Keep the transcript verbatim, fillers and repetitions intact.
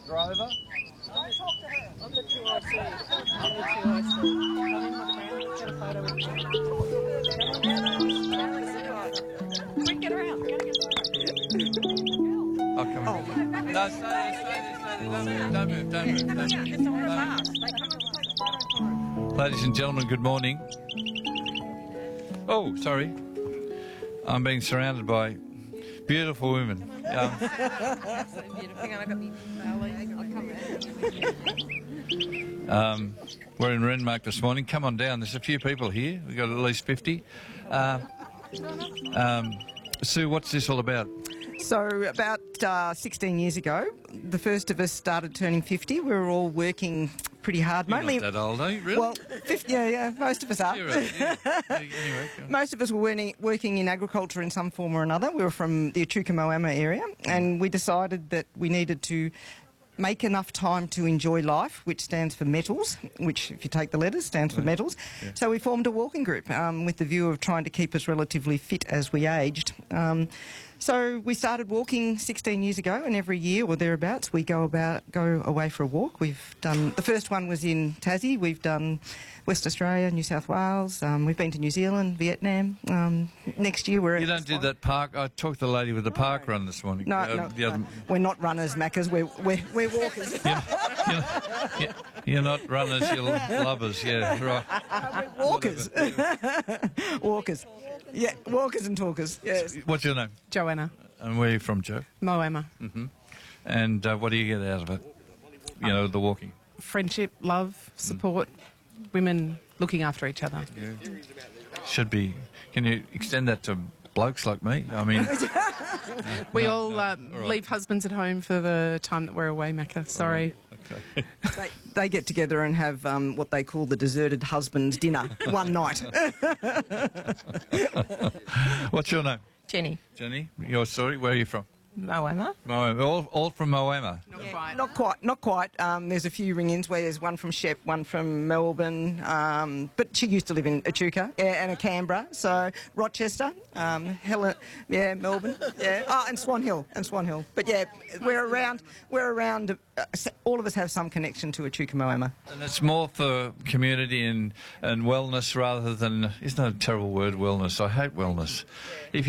Drover. Don't talk to her. I'm the two I C. I'm the two I C. Come in, my friend. Let's get a photo with you. Quick, get around. Get I'll come Oh. in. No, stay there, stay there, stay there. Don't move, don't move, don't move. Don't It's all move. fast. They come and take a photo for him. Ladies and gentlemen, good morning. Oh, sorry. I'm being surrounded by beautiful women. Um, Absolutely beautiful. Hang on, I've got the belly. I'll come round. um, we're in Renmark this morning. Come on down. There's a few people here. We've got at least fifty. Uh, um, Sue, what's this all about? So about uh, sixteen years ago, the first of us started turning fifty. We were all working pretty hard. You're mainly, not that old, are you? Really? well, fifty, yeah, yeah, most of us are. You're right, yeah. Anyway, go on. Most of us were working, working in agriculture in some form or another. We were from the Echuca Moama area, and we decided that we needed to make enough time to enjoy life, which stands for metals, which, if you take the letters, stands for metals. Yeah. So we formed a walking group um, with the view of trying to keep us relatively fit as we aged. Um, so we started walking sixteen years ago, and every year or thereabouts we go about go away for a walk. We've done the first one was in Tassie. We've done West Australia, New South Wales. Um, we've been to New Zealand, Vietnam. Um, next year we're You at don't do that park. I talked to the lady with the park run this morning. No, Uh, no, the other- no. We're not runners, Maccas. We're we're, we're walkers. You're, you're, you're not runners, you're lovers. Yeah, right. Walkers. Walkers. Yeah, walkers and talkers. Yes. What's your name? Joanna. And where are you from, Joe? Moama. And uh, what do you get out of it? You know, the walking. Friendship, love, support, women looking after each other. Should be. Can you extend that to blokes like me? I mean, We No, all no, uh, all right. leave husbands at home for the time that we're away, Macca. Sorry. okay. They, they get together and have um, what they call the deserted husband's dinner one night. What's your name? Jenny. Jenny? Your story? Where are you from? Moama. Moama. All, all from Moama. Not quite. Not quite, not quite. Um, there's a few ring-ins where there's one from Shep, one from Melbourne, um, but she used to live in Echuca yeah, and a Canberra, so Rochester, um, Helen, yeah, Melbourne, yeah, oh, and Swan Hill, and Swan Hill. But yeah, we're around, we're around. Uh, all of us have some connection to Echuca Moama. And it's more for community and, and wellness rather than, isn't that a terrible word, wellness? I hate wellness. If you